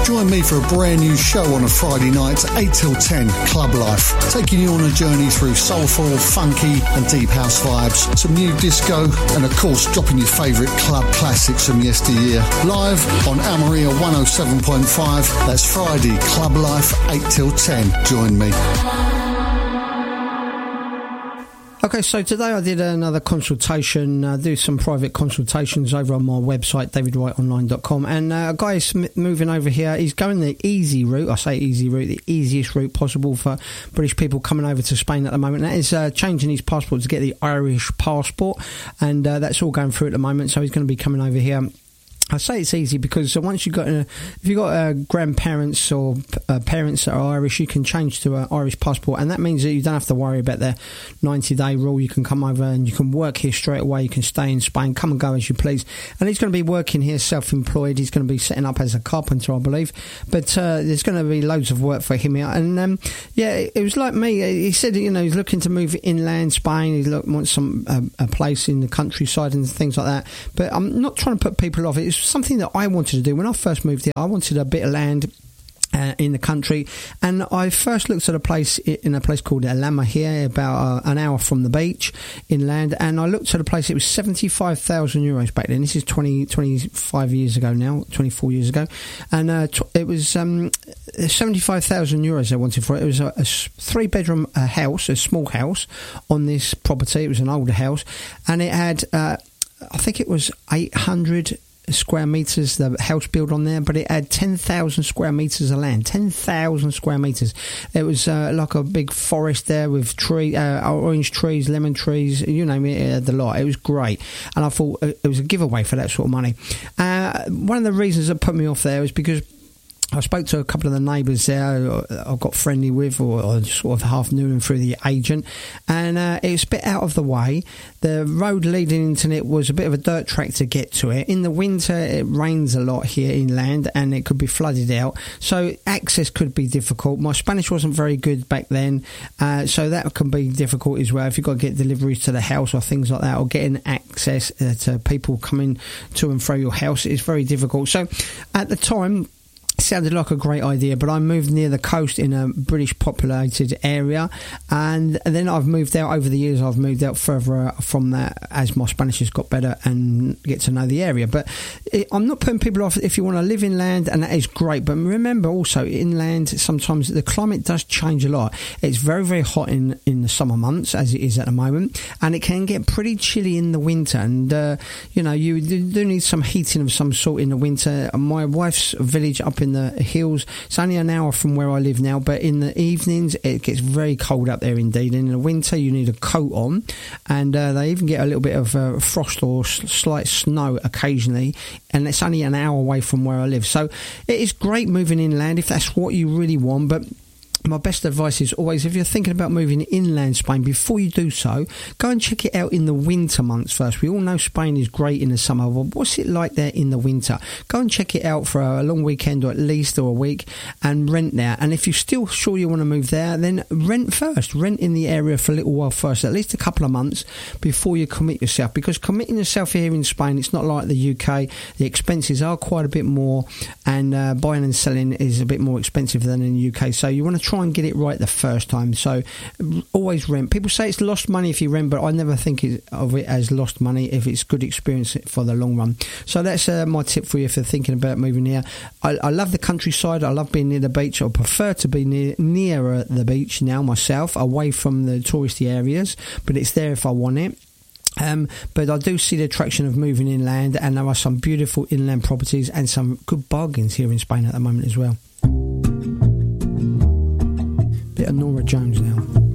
Join me for a brand new show on a Friday night, 8 till 10, Club Life, taking you on a journey through soulful, funky and deep house vibes, some new disco, and of course dropping your favourite club classics from yesteryear. Live on Almeria 107.5, that's Friday, Club Life, 8 till 10. Join me. Okay, so today I did another consultation, do some private consultations over on my website, davidwhiteonline.com, and a guy is moving over here. He's going the easy route. I say easy route, the easiest route possible for British people coming over to Spain at the moment. That is changing his passport to get the Irish passport, and that's all going through at the moment, so he's going to be coming over here. I say it's easy because once you've got if you've got grandparents or parents that are Irish, you can change to an Irish passport, and that means that you don't have to worry about the 90-day rule. You can come over and you can work here straight away. You can stay in Spain, come and go as you please. And he's going to be working here self-employed. He's going to be setting up as a carpenter, I believe. But there's going to be loads of work for him here. And yeah, it was like me. He said, you know, he's looking to move inland Spain. He wants some a place in the countryside and things like that. But I'm not trying to put people off. It's something that I wanted to do when I first moved here. I wanted a bit of land in the country, and I first looked at a place in a place called Alhama here, about an hour from the beach inland, and I looked at a place. It was 75,000 euros back then. This is 25 years ago now, 24 years ago, and it was 75,000 euros I wanted for it. It was a 3-bedroom house, a small house on this property. It was an older house, and it had I think it was 800 square metres the house built on there, but it had 10,000 square metres of land. 10,000 square metres. It was like a big forest there with orange trees, lemon trees, you name it, it had the lot. It was great, and I thought it was a giveaway for that sort of money. One of the reasons that put me off there was because I spoke to a couple of the neighbours there I got friendly with, or sort of half knew them through the agent, and it was a bit out of the way. The road leading into it was a bit of a dirt track to get to it. In the winter it rains a lot here inland and it could be flooded out, so access could be difficult. My Spanish wasn't very good back then, so that can be difficult as well if you've got to get deliveries to the house or things like that, or getting access to people coming to and from your house is very difficult. So at the time sounded like a great idea, but I moved near the coast in a British populated area, and then I've moved out over the years. I've moved out further from that as my Spanish has got better and get to know the area. But I'm not putting people off if you want to live inland, and that is great, but remember also inland sometimes the climate does change a lot. It's very, very hot in the summer months, as it is at the moment, and it can get pretty chilly in the winter, and you know, you do need some heating of some sort in the winter. My wife's village up in the hills, it's only an hour from where I live now, but in the evenings it gets very cold up there indeed. In the winter you need a coat on, and they even get a little bit of frost or slight snow occasionally, and it's only an hour away from where I live. So it is great moving inland if that's what you really want, but my best advice is always, if you're thinking about moving inland Spain, before you do so, go and check it out in the winter months first. We all know Spain is great in the summer, but what's it like there in the winter? Go and check it out for a long weekend, or at least, or a week, and rent there. And if you're still sure you want to move there, then rent first. Rent in the area for a little while first, at least a couple of months before you commit yourself, because committing yourself here in Spain, it's not like the UK. The expenses are quite a bit more, and buying and selling is a bit more expensive than in the UK, so you want to try and get it right the first time. So always rent. People say it's lost money if you rent, but I never think of it as lost money if it's good experience for the long run. So that's my tip for you if you're thinking about moving here. I love the countryside. I love being near the beach. I prefer to be nearer the beach now myself, away from the touristy areas, but it's there if I want it. But I do see the attraction of moving inland, and there are some beautiful inland properties and some good bargains here in Spain at the moment as well. Bit of Nora Jones now.